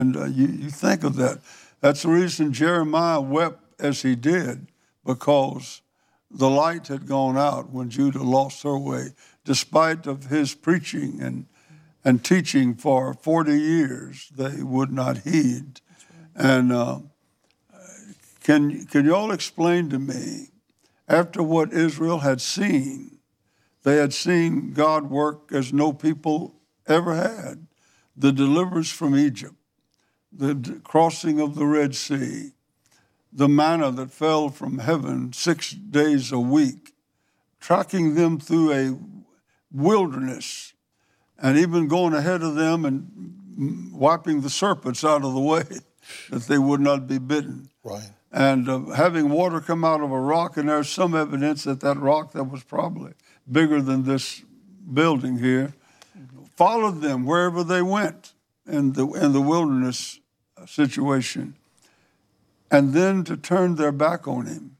And you think of that. That's the reason Jeremiah wept as he did, because the light had gone out when Judah lost her way, despite of his preaching and teaching for 40 years. They would not heed. And can you all explain to me, after what Israel had seen, they had seen God work as no people ever had, the deliverance from Egypt, the crossing of the Red Sea, the manna that fell from heaven 6 days a week, tracking them through a wilderness, and even going ahead of them and wiping the serpents out of the way that they would not be bitten. Right. And having water come out of a rock, and there's some evidence that that rock that was probably bigger than this building here followed them wherever they went in the wilderness situation, and then to turn their back on him.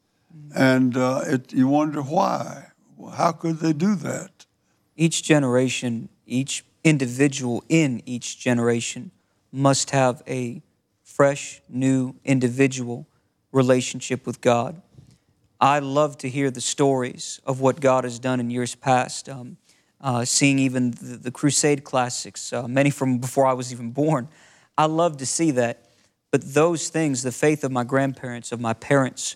And you wonder why. How could they do that? Each generation, each individual in each generation must have a fresh, new, individual relationship with God. I love to hear the stories of what God has done in years past, seeing even the Crusade classics, many from before I was even born. I love to see that. But those things, the faith of my grandparents, of my parents,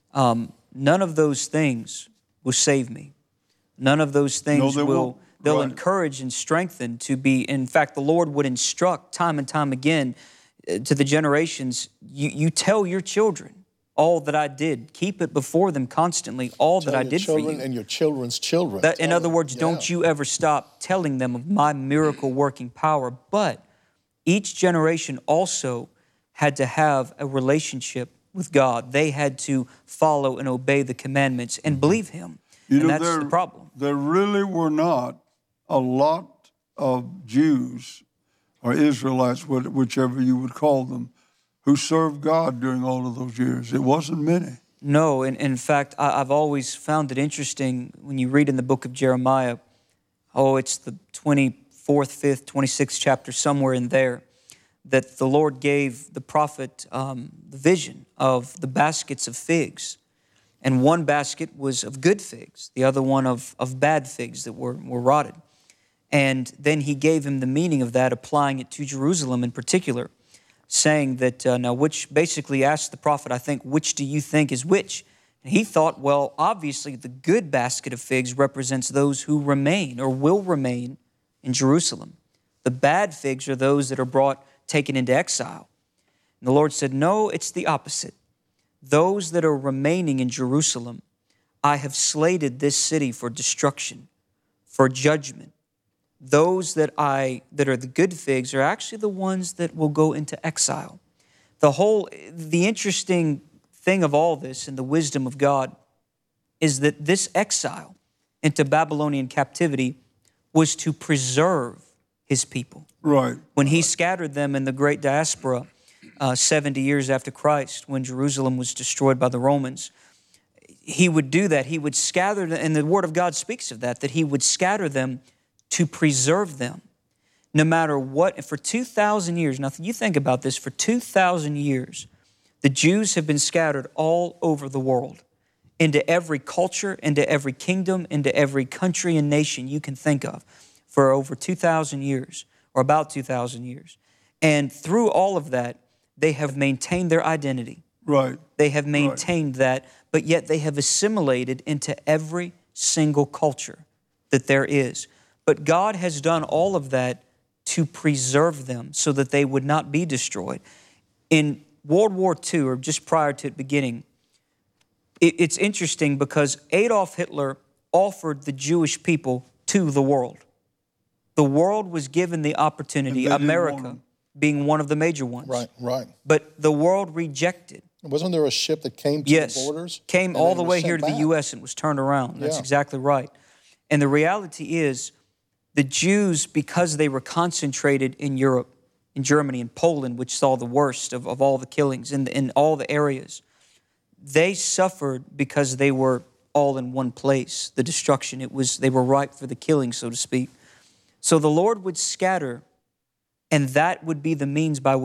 none of those things will save me. None of those things they'll right. encourage and strengthen to be. In fact, the Lord would instruct time and time again to the generations, you tell your children all that I did. Keep it before them constantly, all that I did for you. And your children's children. In other words, don't you ever stop telling them of my miracle-working power. But each generation also had to have a relationship with God. They had to follow and obey the commandments and believe Him. And that's the problem. There really were not a lot of Jews or Israelites, whichever you would call them, who served God during all of those years. It wasn't many. No, and in fact, I've always found it interesting when you read in the book of Jeremiah, it's the 24th, 5th, 26th chapter, somewhere in there, that the Lord gave the prophet the vision of the baskets of figs. And one basket was of good figs, the other one of bad figs that were rotted. And then he gave him the meaning of that, applying it to Jerusalem in particular, saying that, now which basically asked the prophet, I think, which do you think is which? And he thought, well, obviously the good basket of figs represents those who remain or will remain in Jerusalem. The bad figs are those that are taken into exile. And the Lord said, no, it's the opposite. Those that are remaining in Jerusalem, I have slated this city for destruction, for judgment. Those that are the good figs are actually the ones that will go into exile. The interesting thing of all this and the wisdom of God is that this exile into Babylonian captivity was to preserve His people. Right. When He scattered them in the great diaspora 70 years after Christ, when Jerusalem was destroyed by the Romans, He would do that. He would scatter them, and the Word of God speaks of that He would scatter them to preserve them, no matter what. For 2,000 years, now you think about this, for 2,000 years, the Jews have been scattered all over the world, into every culture, into every kingdom, into every country and nation you can think of, for over 2,000 years, or about 2,000 years. And through all of that, they have maintained their identity. Right. They have maintained that, but yet they have assimilated into every single culture that there is. But God has done all of that to preserve them so that they would not be destroyed. In World War II, or just prior to it beginning, it's interesting because Adolf Hitler offered the Jewish people to the world. The world was given the opportunity, America being one of the major ones. Right. But the world rejected. Wasn't there a ship that came to the borders? Came all the way here to the U.S. and was turned around. That's exactly right. And the reality is, the Jews, because they were concentrated in Europe, in Germany and Poland, which saw the worst of all the killings in all the areas, they suffered because they were all in one place, the destruction. They were ripe for the killing, so to speak. So the Lord would scatter And that would be the means by